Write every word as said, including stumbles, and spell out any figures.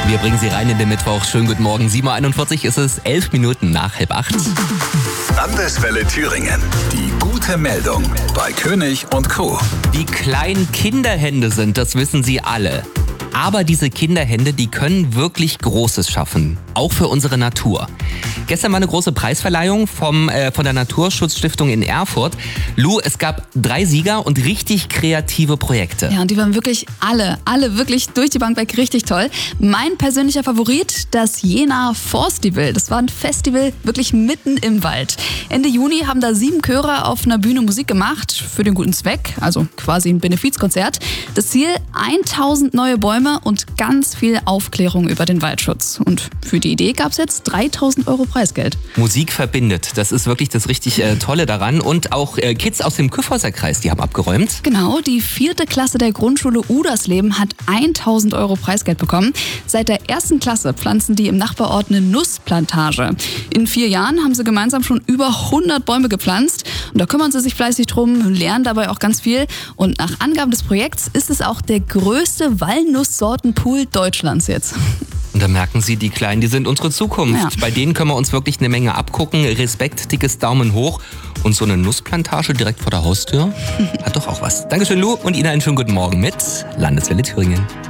Wir bringen Sie rein in den Mittwoch. Schönen guten Morgen. sieben Uhr einundvierzig ist es, elf Minuten nach halb acht. Landeswelle Thüringen. Die gute Meldung bei König und Co. Wie klein Kinderhände sind, das wissen Sie alle. Aber diese Kinderhände, die können wirklich Großes schaffen. Auch für unsere Natur. Gestern war eine große Preisverleihung vom, äh, von der Naturschutzstiftung in Erfurt. Lou, es gab drei Sieger und richtig kreative Projekte. Ja, und die waren wirklich alle, alle wirklich durch die Bank weg richtig toll. Mein persönlicher Favorit, das Jena Forstival. Das war ein Festival wirklich mitten im Wald. Ende Juni haben da sieben Chöre auf einer Bühne Musik gemacht für den guten Zweck, also quasi ein Benefizkonzert. Das Ziel, tausend neue Bäume und ganz viel Aufklärung über den Waldschutz. Und für die Idee gab es jetzt dreitausend Euro Preisgeld. Musik verbindet, das ist wirklich das richtig äh, Tolle daran. Und auch äh, Kids aus dem Kyffhäuser Kreis, die haben abgeräumt. Genau, die vierte Klasse der Grundschule Udersleben hat tausend Euro Preisgeld bekommen. Seit der ersten Klasse pflanzen die im Nachbarort eine Nussplantage. In vier Jahren haben sie gemeinsam schon über hundert Bäume gepflanzt. Und da kümmern sie sich fleißig drum, lernen dabei auch ganz viel. Und nach Angaben des Projekts ist es auch der größte Walnusssortenpool Deutschlands jetzt. Und da merken Sie, die Kleinen, die sind unsere Zukunft. Ja. Bei denen können wir uns wirklich eine Menge abgucken. Respekt, dickes Daumen hoch. Und so eine Nussplantage direkt vor der Haustür hat doch auch was. Dankeschön, Lou, und Ihnen einen schönen guten Morgen mit Landeswelle Thüringen.